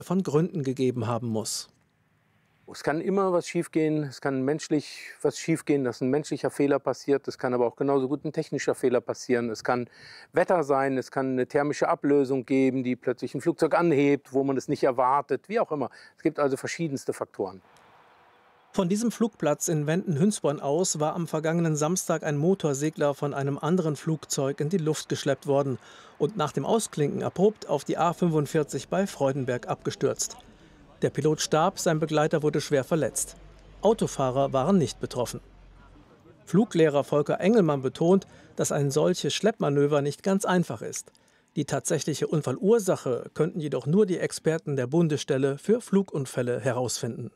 von Gründen gegeben haben muss. Es kann immer was schiefgehen, es kann menschlich was schiefgehen, dass ein menschlicher Fehler passiert. Es kann aber auch genauso gut ein technischer Fehler passieren. Es kann Wetter sein, es kann eine thermische Ablösung geben, die plötzlich ein Flugzeug anhebt, wo man es nicht erwartet, wie auch immer. Es gibt also verschiedenste Faktoren. Von diesem Flugplatz in Wenden-Hünsborn aus war am vergangenen Samstag ein Motorsegler von einem anderen Flugzeug in die Luft geschleppt worden und nach dem Ausklinken abrupt auf die A45 bei Freudenberg abgestürzt. Der Pilot starb, sein Begleiter wurde schwer verletzt. Autofahrer waren nicht betroffen. Fluglehrer Volker Engelmann betont, dass ein solches Schleppmanöver nicht ganz einfach ist. Die tatsächliche Unfallursache könnten jedoch nur die Experten der Bundesstelle für Flugunfälle herausfinden.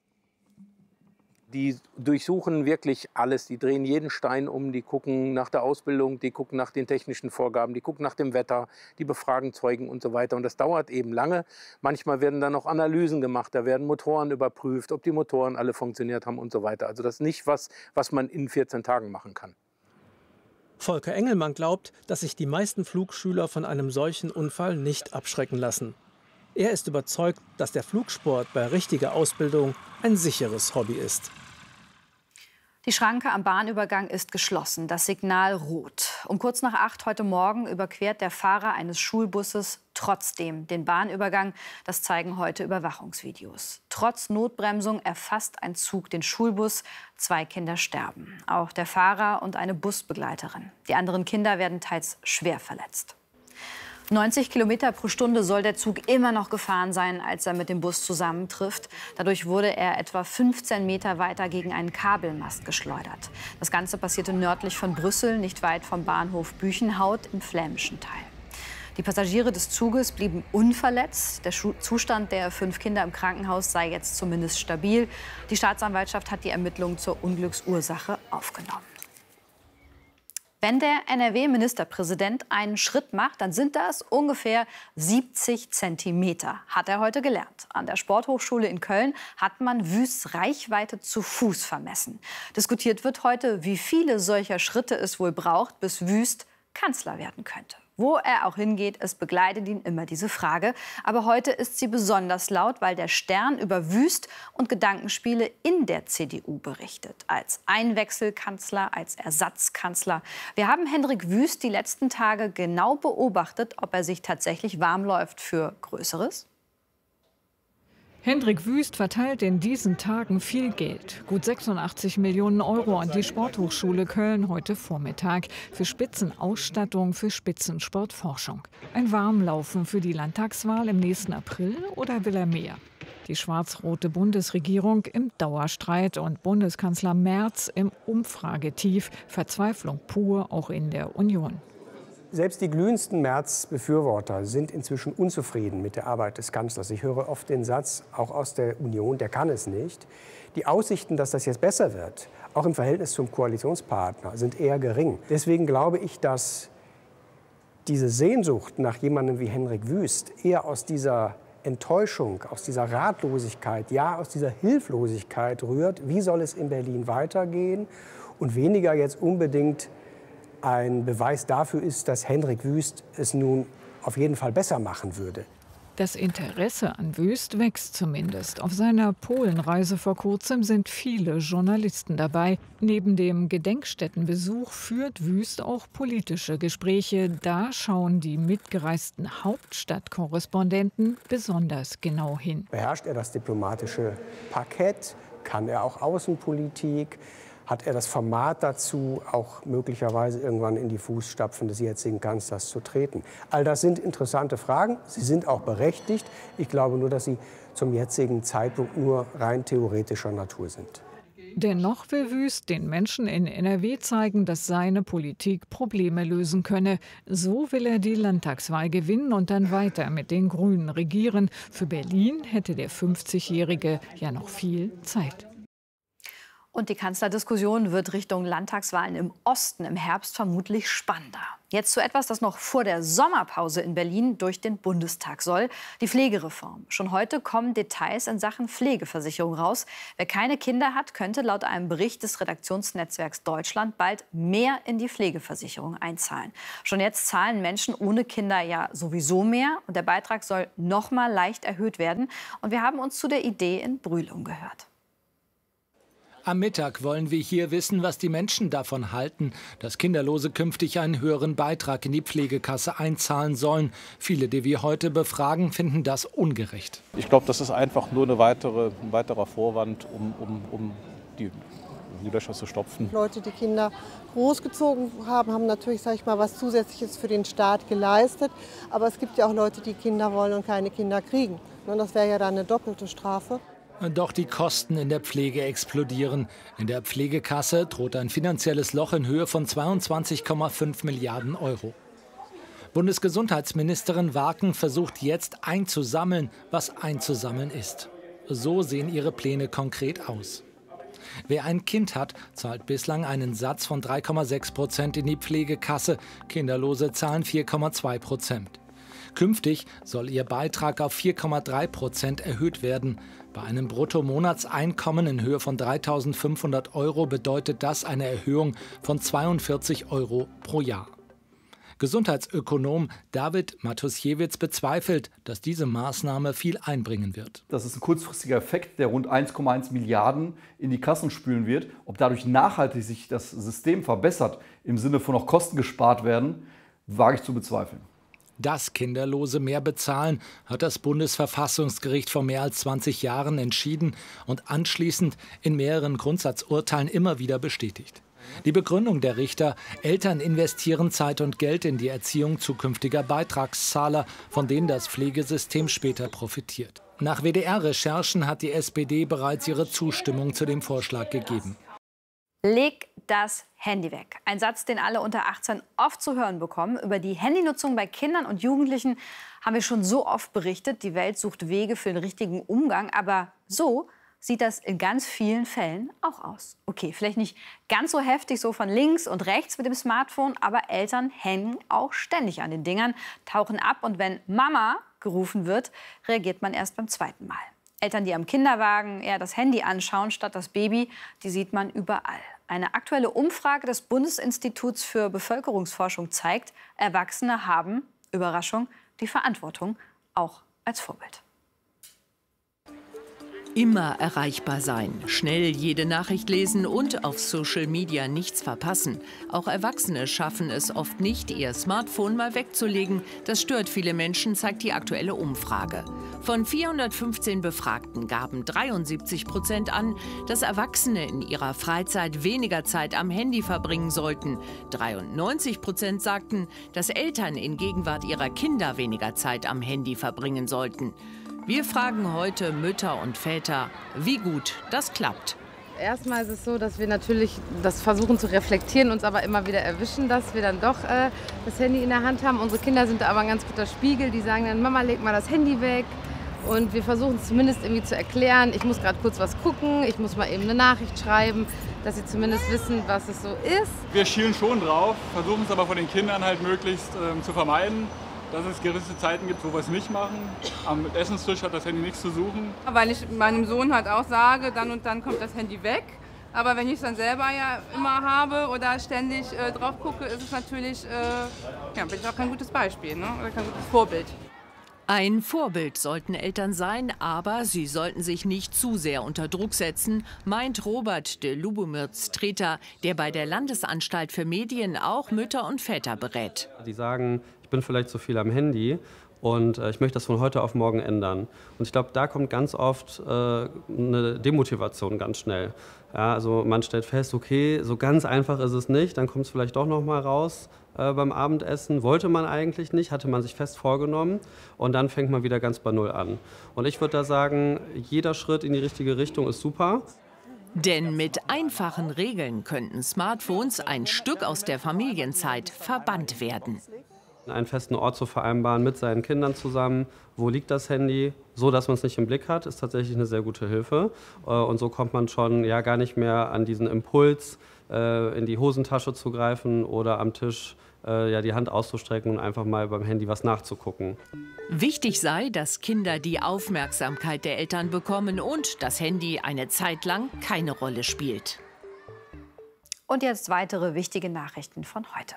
Die durchsuchen wirklich alles, die drehen jeden Stein um, die gucken nach der Ausbildung, die gucken nach den technischen Vorgaben, die gucken nach dem Wetter, die befragen Zeugen und so weiter. Und das dauert eben lange. Manchmal werden dann auch Analysen gemacht, da werden Motoren überprüft, ob die Motoren alle funktioniert haben und so weiter. Also das ist nicht was man in 14 Tagen machen kann. Volker Engelmann glaubt, dass sich die meisten Flugschüler von einem solchen Unfall nicht abschrecken lassen. Er ist überzeugt, dass der Flugsport bei richtiger Ausbildung ein sicheres Hobby ist. Die Schranke am Bahnübergang ist geschlossen, das Signal rot. Um kurz nach 8 heute Morgen überquert der Fahrer eines Schulbusses trotzdem den Bahnübergang. Das zeigen heute Überwachungsvideos. Trotz Notbremsung erfasst ein Zug den Schulbus. 2 Kinder sterben, auch der Fahrer und eine Busbegleiterin. Die anderen Kinder werden teils schwer verletzt. 90 Kilometer pro Stunde soll der Zug immer noch gefahren sein, als er mit dem Bus zusammentrifft. Dadurch wurde er etwa 15 Meter weiter gegen einen Kabelmast geschleudert. Das Ganze passierte nördlich von Brüssel, nicht weit vom Bahnhof Büchenhaut im flämischen Teil. Die Passagiere des Zuges blieben unverletzt. Der Zustand der 5 Kinder im Krankenhaus sei jetzt zumindest stabil. Die Staatsanwaltschaft hat die Ermittlungen zur Unglücksursache aufgenommen. Wenn der NRW-Ministerpräsident einen Schritt macht, dann sind das ungefähr 70 Zentimeter, hat er heute gelernt. An der Sporthochschule in Köln hat man Wüsts Reichweite zu Fuß vermessen. Diskutiert wird heute, wie viele solcher Schritte es wohl braucht, bis Wüst Kanzler werden könnte. Wo er auch hingeht, es begleitet ihn immer diese Frage. Aber heute ist sie besonders laut, weil der Stern über Wüst und Gedankenspiele in der CDU berichtet. Als Einwechselkanzler, als Ersatzkanzler. Wir haben Hendrik Wüst die letzten Tage genau beobachtet, ob er sich tatsächlich warm läuft für Größeres. Hendrik Wüst verteilt in diesen Tagen viel Geld. Gut 86 Millionen Euro an die Sporthochschule Köln heute Vormittag. Für Spitzenausstattung, für Spitzensportforschung. Ein Warmlaufen für die Landtagswahl im nächsten April oder will er mehr? Die schwarz-rote Bundesregierung im Dauerstreit und Bundeskanzler Merz im Umfragetief. Verzweiflung pur auch in der Union. Selbst die glühendsten Merz-Befürworter sind inzwischen unzufrieden mit der Arbeit des Kanzlers. Ich höre oft den Satz, auch aus der Union, der kann es nicht. Die Aussichten, dass das jetzt besser wird, auch im Verhältnis zum Koalitionspartner, sind eher gering. Deswegen glaube ich, dass diese Sehnsucht nach jemandem wie Hendrik Wüst eher aus dieser Enttäuschung, aus dieser Ratlosigkeit, ja aus dieser Hilflosigkeit rührt. Wie soll es in Berlin weitergehen? Und weniger jetzt unbedingt ein Beweis dafür ist, dass Hendrik Wüst es nun auf jeden Fall besser machen würde. Das Interesse an Wüst wächst zumindest. Auf seiner Polenreise vor kurzem sind viele Journalisten dabei. Neben dem Gedenkstättenbesuch führt Wüst auch politische Gespräche. Da schauen die mitgereisten Hauptstadtkorrespondenten besonders genau hin. Beherrscht er das diplomatische Parkett? Kann er auch Außenpolitik? Hat er das Format dazu, auch möglicherweise irgendwann in die Fußstapfen des jetzigen Kanzlers zu treten? All das sind interessante Fragen. Sie sind auch berechtigt. Ich glaube nur, dass sie zum jetzigen Zeitpunkt nur rein theoretischer Natur sind. Dennoch will Wüst den Menschen in NRW zeigen, dass seine Politik Probleme lösen könne. So will er die Landtagswahl gewinnen und dann weiter mit den Grünen regieren. Für Berlin hätte der 50-Jährige ja noch viel Zeit. Und die Kanzlerdiskussion wird Richtung Landtagswahlen im Osten im Herbst vermutlich spannender. Jetzt zu etwas, das noch vor der Sommerpause in Berlin durch den Bundestag soll: die Pflegereform. Schon heute kommen Details in Sachen Pflegeversicherung raus. Wer keine Kinder hat, könnte laut einem Bericht des Redaktionsnetzwerks Deutschland bald mehr in die Pflegeversicherung einzahlen. Schon jetzt zahlen Menschen ohne Kinder ja sowieso mehr. Und der Beitrag soll noch mal leicht erhöht werden. Und wir haben uns zu der Idee in Brühl umgehört. Am Mittag wollen wir hier wissen, was die Menschen davon halten, dass Kinderlose künftig einen höheren Beitrag in die Pflegekasse einzahlen sollen. Viele, die wir heute befragen, finden das ungerecht. Ich glaube, das ist einfach nur ein weiterer Vorwand, um die Löcher zu stopfen. Leute, die Kinder großgezogen haben, haben natürlich, sag ich mal, was Zusätzliches für den Staat geleistet. Aber es gibt ja auch Leute, die Kinder wollen und keine Kinder kriegen. Und das wäre ja dann eine doppelte Strafe. Doch die Kosten in der Pflege explodieren. In der Pflegekasse droht ein finanzielles Loch in Höhe von 22,5 Milliarden Euro. Bundesgesundheitsministerin Warken versucht jetzt einzusammeln, was einzusammeln ist. So sehen ihre Pläne konkret aus. Wer ein Kind hat, zahlt bislang einen Satz von 3,6% in die Pflegekasse. Kinderlose zahlen 4,2%. Künftig soll ihr Beitrag auf 4,3% erhöht werden. Bei einem Bruttomonatseinkommen in Höhe von 3.500 Euro bedeutet das eine Erhöhung von 42 Euro pro Jahr. Gesundheitsökonom David Matusiewicz bezweifelt, dass diese Maßnahme viel einbringen wird. Das ist ein kurzfristiger Effekt, der rund 1,1 Milliarden in die Kassen spülen wird. Ob dadurch nachhaltig sich das System verbessert, im Sinne von noch Kosten gespart werden, wage ich zu bezweifeln. Dass Kinderlose mehr bezahlen, hat das Bundesverfassungsgericht vor mehr als 20 Jahren entschieden und anschließend in mehreren Grundsatzurteilen immer wieder bestätigt. Die Begründung der Richter: Eltern investieren Zeit und Geld in die Erziehung zukünftiger Beitragszahler, von denen das Pflegesystem später profitiert. Nach WDR-Recherchen hat die SPD bereits ihre Zustimmung zu dem Vorschlag gegeben. Leg das Handy weg. Ein Satz, den alle unter 18 oft zu hören bekommen. Über die Handynutzung bei Kindern und Jugendlichen haben wir schon so oft berichtet. Die Welt sucht Wege für den richtigen Umgang. Aber so sieht das in ganz vielen Fällen auch aus. Okay, vielleicht nicht ganz so heftig, so von links und rechts mit dem Smartphone, aber Eltern hängen auch ständig an den Dingern, tauchen ab, und wenn Mama gerufen wird, reagiert man erst beim zweiten Mal. Eltern, die am Kinderwagen eher das Handy anschauen statt das Baby, die sieht man überall. Eine aktuelle Umfrage des Bundesinstituts für Bevölkerungsforschung zeigt, Erwachsene haben, Überraschung, die Verantwortung auch als Vorbild. Immer erreichbar sein, schnell jede Nachricht lesen und auf Social Media nichts verpassen. Auch Erwachsene schaffen es oft nicht, ihr Smartphone mal wegzulegen. Das stört viele Menschen, zeigt die aktuelle Umfrage. Von 415 Befragten gaben 73% an, dass Erwachsene in ihrer Freizeit weniger Zeit am Handy verbringen sollten. 93% sagten, dass Eltern in Gegenwart ihrer Kinder weniger Zeit am Handy verbringen sollten. Wir fragen heute Mütter und Väter, wie gut das klappt. Erstmal ist es so, dass wir natürlich das versuchen zu reflektieren, uns aber immer wieder erwischen, dass wir dann doch das Handy in der Hand haben. Unsere Kinder sind da aber ein ganz guter Spiegel. Die sagen dann: Mama, leg mal das Handy weg. Und wir versuchen es zumindest irgendwie zu erklären. Ich muss gerade kurz was gucken, ich muss mal eben eine Nachricht schreiben, dass sie zumindest wissen, was es so ist. Wir schielen schon drauf, versuchen es aber von den Kindern halt möglichst zu vermeiden, dass es gewisse Zeiten gibt, wo wir es nicht machen. Am Essenstisch hat das Handy nichts zu suchen. Weil ich meinem Sohn halt auch sage, dann und dann kommt das Handy weg. Aber wenn ich es dann selber ja immer habe oder ständig drauf gucke, ist es natürlich bin ich auch kein gutes Beispiel, ne? Oder kein gutes Vorbild. Ein Vorbild sollten Eltern sein, aber sie sollten sich nicht zu sehr unter Druck setzen, meint Robert de Lubomirz-Treter, der bei der Landesanstalt für Medien auch Mütter und Väter berät. Die sagen, ich bin vielleicht zu viel am Handy und ich möchte das von heute auf morgen ändern. Und ich glaube, da kommt ganz oft eine Demotivation ganz schnell. Ja, also man stellt fest, okay, so ganz einfach ist es nicht, dann kommt es vielleicht doch noch mal raus beim Abendessen. Wollte man eigentlich nicht, hatte man sich fest vorgenommen und dann fängt man wieder ganz bei Null an. Und ich würde da sagen, jeder Schritt in die richtige Richtung ist super. Denn mit einfachen Regeln könnten Smartphones ein Stück aus der Familienzeit verbannt werden. Einen festen Ort zu vereinbaren mit seinen Kindern zusammen. Wo liegt das Handy? So, dass man es nicht im Blick hat, ist tatsächlich eine sehr gute Hilfe. Und so kommt man schon gar nicht mehr an diesen Impuls, in die Hosentasche zu greifen oder am Tisch die Hand auszustrecken und einfach mal beim Handy was nachzugucken. Wichtig sei, dass Kinder die Aufmerksamkeit der Eltern bekommen und das Handy eine Zeit lang keine Rolle spielt. Und jetzt weitere wichtige Nachrichten von heute.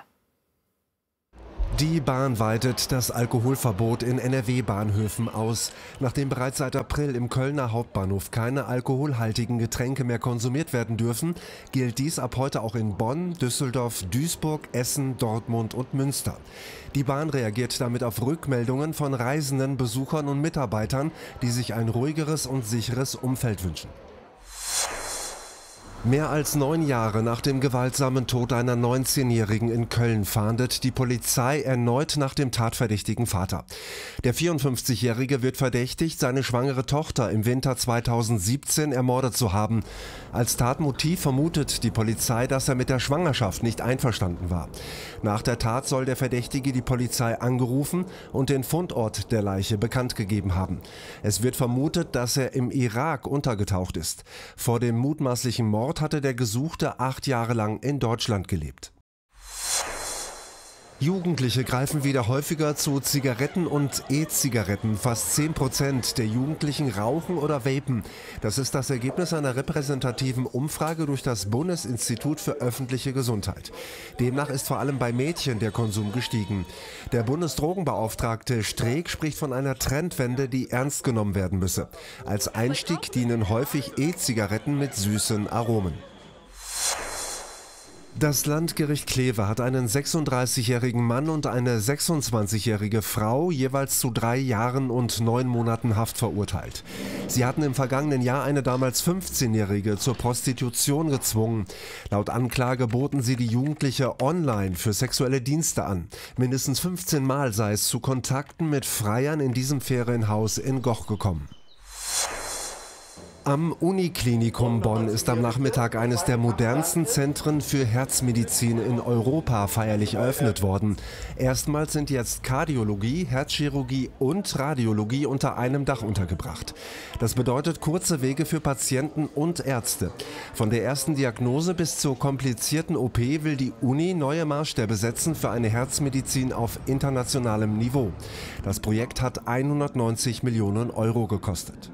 Die Bahn weitet das Alkoholverbot in NRW-Bahnhöfen aus. Nachdem bereits seit April im Kölner Hauptbahnhof keine alkoholhaltigen Getränke mehr konsumiert werden dürfen, gilt dies ab heute auch in Bonn, Düsseldorf, Duisburg, Essen, Dortmund und Münster. Die Bahn reagiert damit auf Rückmeldungen von Reisenden, Besuchern und Mitarbeitern, die sich ein ruhigeres und sicheres Umfeld wünschen. Mehr als 9 Jahre nach dem gewaltsamen Tod einer 19-Jährigen in Köln fahndet die Polizei erneut nach dem tatverdächtigen Vater. Der 54-Jährige wird verdächtigt, seine schwangere Tochter im Winter 2017 ermordet zu haben. Als Tatmotiv vermutet die Polizei, dass er mit der Schwangerschaft nicht einverstanden war. Nach der Tat soll der Verdächtige die Polizei angerufen und den Fundort der Leiche bekannt gegeben haben. Es wird vermutet, dass er im Irak untergetaucht ist. Vor dem mutmaßlichen Mord hatte der Gesuchte 8 Jahre lang in Deutschland gelebt. Jugendliche greifen wieder häufiger zu Zigaretten und E-Zigaretten. Fast 10% der Jugendlichen rauchen oder vapen. Das ist das Ergebnis einer repräsentativen Umfrage durch das Bundesinstitut für öffentliche Gesundheit. Demnach ist vor allem bei Mädchen der Konsum gestiegen. Der Bundesdrogenbeauftragte Streeck spricht von einer Trendwende, die ernst genommen werden müsse. Als Einstieg dienen häufig E-Zigaretten mit süßen Aromen. Das Landgericht Kleve hat einen 36-jährigen Mann und eine 26-jährige Frau jeweils zu 3 Jahren und 9 Monaten Haft verurteilt. Sie hatten im vergangenen Jahr eine damals 15-jährige zur Prostitution gezwungen. Laut Anklage boten sie die Jugendliche online für sexuelle Dienste an. Mindestens 15 Mal sei es zu Kontakten mit Freiern in diesem Ferienhaus in Goch gekommen. Am Uniklinikum Bonn ist am Nachmittag eines der modernsten Zentren für Herzmedizin in Europa feierlich eröffnet worden. Erstmals sind jetzt Kardiologie, Herzchirurgie und Radiologie unter einem Dach untergebracht. Das bedeutet kurze Wege für Patienten und Ärzte. Von der ersten Diagnose bis zur komplizierten OP will die Uni neue Maßstäbe setzen für eine Herzmedizin auf internationalem Niveau. Das Projekt hat 190 Millionen Euro gekostet.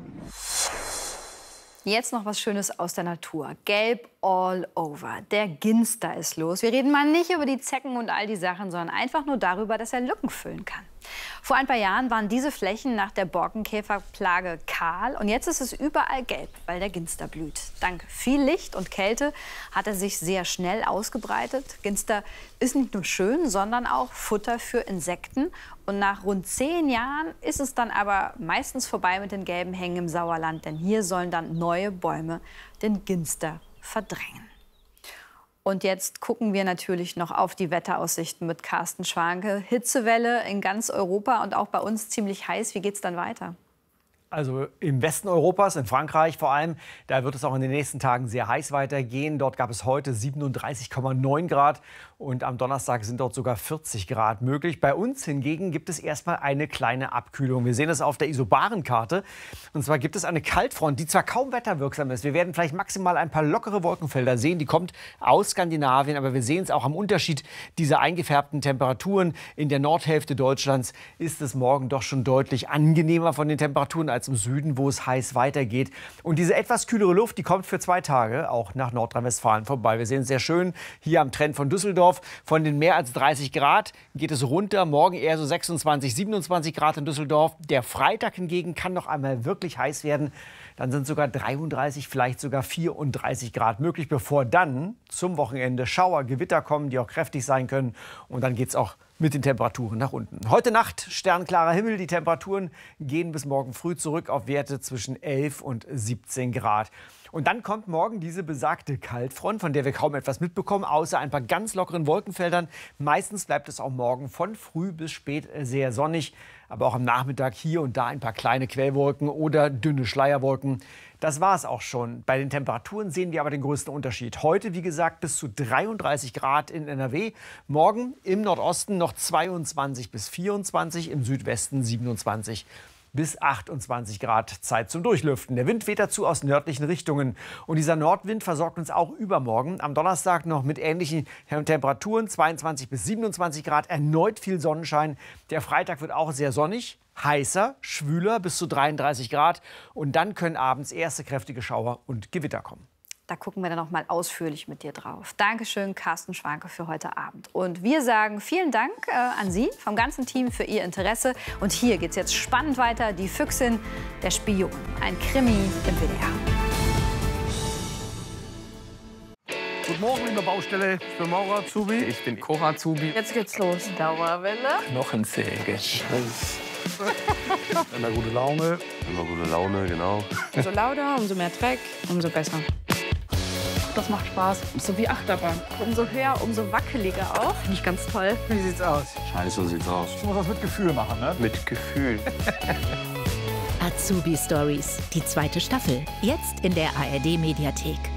Jetzt noch was Schönes aus der Natur. Gelb all over. Der Ginster ist los. Wir reden mal nicht über die Zecken und all die Sachen, sondern einfach nur darüber, dass er Lücken füllen kann. Vor ein paar Jahren waren diese Flächen nach der Borkenkäferplage kahl und jetzt ist es überall gelb, weil der Ginster blüht. Dank viel Licht und Kälte hat er sich sehr schnell ausgebreitet. Ginster ist nicht nur schön, sondern auch Futter für Insekten. Und nach rund 10 Jahren ist es dann aber meistens vorbei mit den gelben Hängen im Sauerland, denn hier sollen dann neue Bäume den Ginster verdrängen. Und jetzt gucken wir natürlich noch auf die Wetteraussichten mit Carsten Schwanke. Hitzewelle in ganz Europa und auch bei uns ziemlich heiß. Wie geht's dann weiter? Also im Westen Europas, in Frankreich vor allem, da wird es auch in den nächsten Tagen sehr heiß weitergehen. Dort gab es heute 37,9 Grad und am Donnerstag sind dort sogar 40 Grad möglich. Bei uns hingegen gibt es erstmal eine kleine Abkühlung. Wir sehen es auf der Isobarenkarte. Und zwar gibt es eine Kaltfront, die zwar kaum wetterwirksam ist. Wir werden vielleicht maximal ein paar lockere Wolkenfelder sehen. Die kommt aus Skandinavien, aber wir sehen es auch am Unterschied dieser eingefärbten Temperaturen. In der Nordhälfte Deutschlands ist es morgen doch schon deutlich angenehmer von den Temperaturen als im Süden, wo es heiß weitergeht. Und diese etwas kühlere Luft, die kommt für 2 Tage auch nach Nordrhein-Westfalen vorbei. Wir sehen es sehr schön hier am Trend von Düsseldorf. Von den mehr als 30 Grad geht es runter. Morgen eher so 26, 27 Grad in Düsseldorf. Der Freitag hingegen kann noch einmal wirklich heiß werden. Dann sind sogar 33, vielleicht sogar 34 Grad möglich, bevor dann zum Wochenende Schauer, Gewitter kommen, die auch kräftig sein können. Und dann geht es auch mit den Temperaturen nach unten. Heute Nacht sternklarer Himmel. Die Temperaturen gehen bis morgen früh zurück auf Werte zwischen 11 und 17 Grad. Und dann kommt morgen diese besagte Kaltfront, von der wir kaum etwas mitbekommen, außer ein paar ganz lockeren Wolkenfeldern. Meistens bleibt es auch morgen von früh bis spät sehr sonnig. Aber auch am Nachmittag hier und da ein paar kleine Quellwolken oder dünne Schleierwolken. Das war es auch schon. Bei den Temperaturen sehen wir aber den größten Unterschied. Heute, wie gesagt, bis zu 33 Grad in NRW. Morgen im Nordosten noch 22 bis 24, im Südwesten 27 bis 28 Grad. Zeit zum Durchlüften. Der Wind weht dazu aus nördlichen Richtungen. Und dieser Nordwind versorgt uns auch übermorgen. Am Donnerstag noch mit ähnlichen Temperaturen, 22 bis 27 Grad. Erneut viel Sonnenschein. Der Freitag wird auch sehr sonnig, heißer, schwüler, bis zu 33 Grad. Und dann können abends erste kräftige Schauer und Gewitter kommen. Da gucken wir dann noch mal ausführlich mit dir drauf. Dankeschön, Carsten Schwanke, für heute Abend. Und wir sagen vielen Dank an Sie vom ganzen Team für Ihr Interesse. Und hier geht's jetzt spannend weiter. Die Füchsin, der Spion. Ein Krimi im WDR. Guten Morgen, liebe Baustelle. Ich bin Maurer Azubi. Ich bin Koch Azubi. Jetzt geht's los. Dauerwelle. Knochensäge. Immer gute Laune. Immer gute Laune, genau. Umso lauter, umso mehr Dreck, umso besser. Das macht Spaß. So wie Achterbahn. Umso höher, umso wackeliger auch. Finde ich ganz toll. Wie sieht's aus? Scheiße, so sieht's aus. Du musst das mit Gefühl machen, ne? Mit Gefühl. Azubi Stories, die 2. Staffel. Jetzt in der ARD Mediathek.